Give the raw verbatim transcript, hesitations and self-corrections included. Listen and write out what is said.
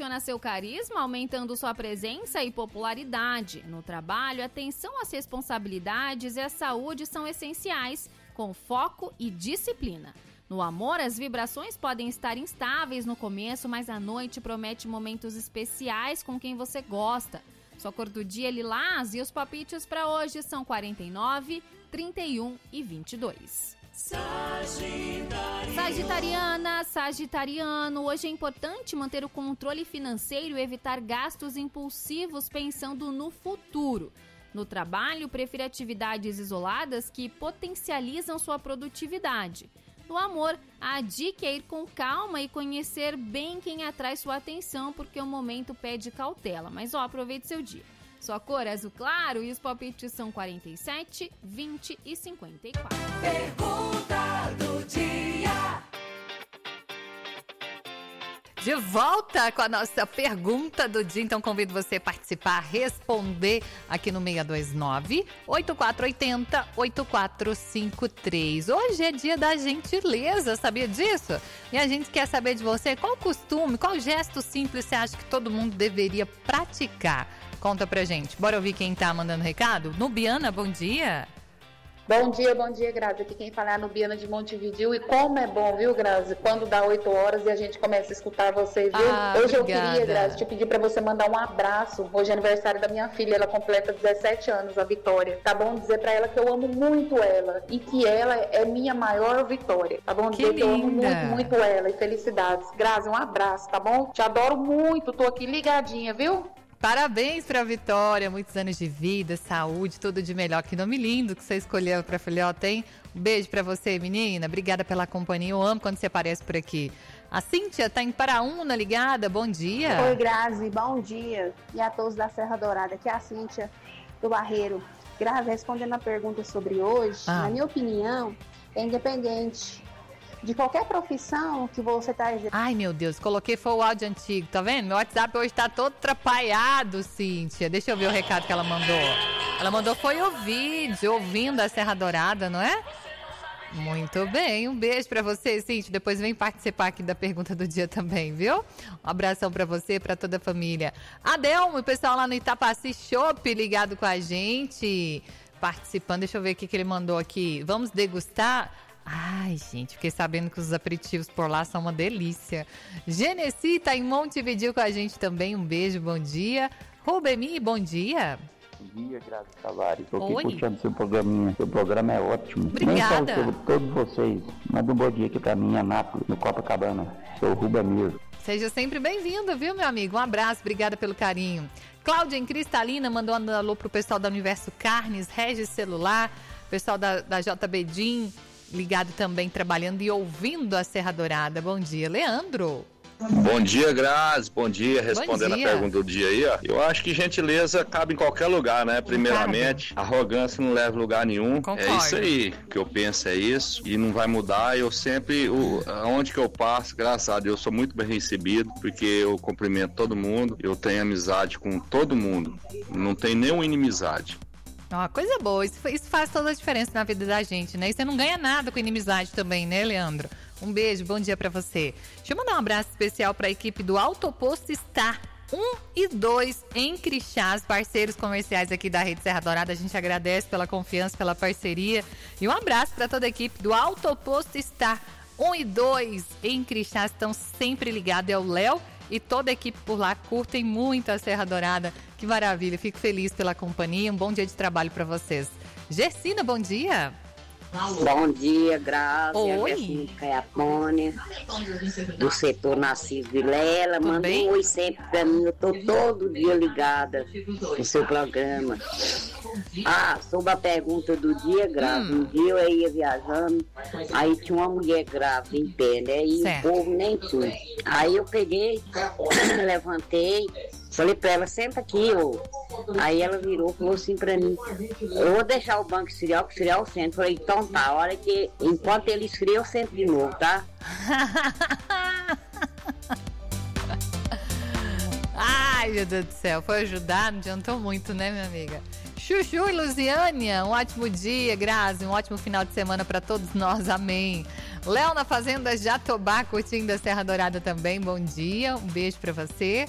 proporciona seu carisma, aumentando sua presença e popularidade. No trabalho, atenção às responsabilidades e à saúde são essenciais, com foco e disciplina. No amor, as vibrações podem estar instáveis no começo, mas à noite promete momentos especiais com quem você gosta. Sua cor do dia é lilás e os palpites para hoje são quarenta e nove, trinta e um e vinte e dois. Sagitariano. Sagitariana, Sagitariano, hoje é importante manter o controle financeiro e evitar gastos impulsivos pensando no futuro. No trabalho, prefira atividades isoladas que potencializam sua produtividade. No amor, a dica é ir com calma e conhecer bem quem atrai sua atenção, porque o momento pede cautela. Mas ó, aproveite seu dia. Sua cor é azul claro e os palpites são quarenta e sete, vinte e cinquenta e quatro. Pergunta do dia. De volta com a nossa pergunta do dia, então convido você a participar, responder aqui no seis dois nove, oito quatro oito zero, oito quatro cinco três. Hoje é dia da gentileza, sabia disso? E a gente quer saber de você qual costume, qual gesto simples você acha que todo mundo deveria praticar? Conta pra gente. Bora ouvir quem tá mandando recado? Nubiana, bom dia. Bom dia, bom dia, Grazi. Aqui quem fala é a Nubiana de Montevidéu. E como é bom, viu, Grazi? Quando dá oito horas e a gente começa a escutar vocês, viu? Ah, Hoje obrigada. eu queria, Grazi, te pedir pra você mandar um abraço. Hoje é aniversário da minha filha, ela completa dezessete anos, a Vitória. Tá bom dizer pra ela que eu amo muito ela e que ela é minha maior vitória. Tá bom Que dizer que eu amo linda. muito, muito ela e felicidades. Grazi, um abraço, tá bom? Te adoro muito, tô aqui ligadinha, viu? Parabéns pra Vitória, muitos anos de vida, saúde, tudo de melhor. Que nome lindo que você escolheu pra filhota, hein? Um beijo pra você, menina. Obrigada pela companhia. Eu amo quando você aparece por aqui. A Cíntia tá em Paraúna ligada. Bom dia. Oi, Grazi. Bom dia. E a todos da Serra Dourada. Aqui é a Cíntia do Barreiro. Grazi, respondendo a pergunta sobre hoje, Ah. na minha opinião, é independente de qualquer profissão que você está exercendo. Ai, meu Deus, coloquei foi o áudio antigo, tá vendo? Meu WhatsApp hoje tá todo atrapalhado, Cíntia. Deixa eu ver o recado que ela mandou. Ela mandou foi o vídeo, ouvindo a Serra Dourada, não é? Muito bem, um beijo pra você, Cíntia. Depois vem participar aqui da pergunta do dia também, viu? Um abração pra você e pra toda a família. Adelmo, o pessoal lá no Itapaci Shop ligado com a gente, participando. Deixa eu ver o que, que ele mandou aqui. Vamos degustar... Ai, gente, fiquei sabendo que os aperitivos por lá são uma delícia. Genesi tá em Montevidéu com a gente também. Um beijo, bom dia. Rubemi, bom dia. Bom dia, Grazi Tavares. Tô Oi. aqui puxando seu programinha. Seu programa é ótimo. Obrigada. Nem só sobre todos vocês. Manda um bom dia aqui pra mim, Anápolis, no Copacabana. Sou o Rubemir. Seja sempre bem-vindo, viu, meu amigo? Um abraço, obrigada pelo carinho. Cláudia em Cristalina mandou um alô pro pessoal da Universo Carnes, Regis Celular, pessoal da, da J B D I M, ligado também, trabalhando e ouvindo a Serra Dourada. Bom dia, Leandro. Bom dia, Grazi. Bom dia. Respondendo dia. a pergunta do dia aí, ó. Eu acho que gentileza cabe em qualquer lugar, né? Primeiramente, arrogância não leva a lugar nenhum. Concordo. É isso aí. O que eu penso é isso. E não vai mudar. Eu sempre, o, aonde que eu passo, graças a Deus, eu sou muito bem recebido, porque eu cumprimento todo mundo. Eu tenho amizade com todo mundo. Não tem nenhuma inimizade. Uma coisa boa, isso, isso faz toda a diferença na vida da gente, né? E você não ganha nada com inimizade também, né, Leandro? Um beijo, bom dia pra você. Deixa eu mandar um abraço especial pra equipe do Autoposto Star um e dois em Crixás, parceiros comerciais aqui da Rede Serra Dourada. A gente agradece pela confiança, pela parceria. E um abraço pra toda a equipe do Autoposto Star um e dois em Crixás, estão sempre ligados. É o Léo e toda a equipe por lá curtem muito a Serra Dourada. Que maravilha, fico feliz pela companhia. Um bom dia de trabalho para vocês. Gersina, bom dia. Bom dia, Grazi. Oi. É de Caiapônia, do setor Narciso Vilela. Tudo Manda bem? um oi sempre pra mim. Eu tô todo dia ligada no seu programa. Ah, sobre a pergunta do dia, Grazi. Hum. Um dia eu ia viajando, aí tinha uma mulher grávida em pé, né? E Certo. o povo nem tinha. Aí eu peguei, levantei, falei pra ela, senta aqui, ô. Aí ela virou e falou assim pra mim, eu vou deixar o banco esfriar, que esfriar eu sento. Falei, então tá, a hora que, enquanto ele esfria, eu sento de novo, tá? Ai, meu Deus do céu, foi ajudar, não adiantou muito, né, minha amiga? Chuchu e Luziânia, um ótimo dia, Grazi, um ótimo final de semana pra todos nós, amém. Léo na Fazenda Jatobá, curtindo a Serra Dourada também, bom dia, um beijo pra você.